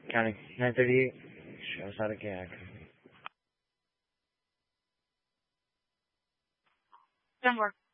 Counting. 938. Show us how to gag. 10 more.